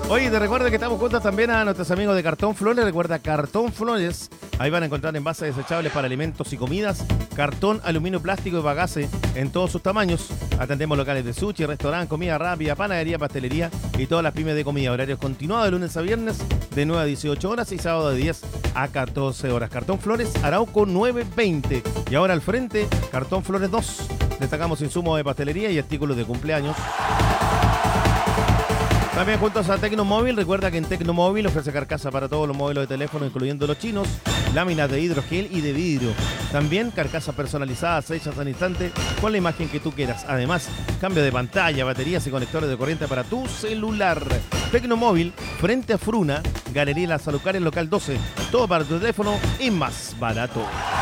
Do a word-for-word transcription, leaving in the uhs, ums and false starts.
Oye, te recuerdo que estamos juntos también a nuestros amigos de Cartón Flores. Recuerda Cartón Flores. Ahí van a encontrar envases desechables para alimentos y comidas, cartón, aluminio, plástico y bagace en todos sus tamaños. Atendemos locales de sushi, restaurante, comida rápida, panadería, pastelería y todas las pymes de comida. Horarios continuados de lunes a viernes de nueve a dieciocho horas y sábado de diez a catorce horas. Cartón Flores, Arauco nueve veinte. Y ahora al frente, Cartón Flores dos. Destacamos insumos de pastelería y artículos de cumpleaños. También juntos a Tecnomóvil. Recuerda que en Tecnomóvil ofrece carcasa para todos los modelos de teléfono, incluyendo los chinos, láminas de hidrogel y de vidrio. También carcasas personalizadas hechas al instante con la imagen que tú quieras. Además, cambio de pantalla, baterías y conectores de corriente para tu celular. Tecnomóvil, frente a Fruna, Galería Las Alucares, local doce. Todo para tu teléfono y más barato.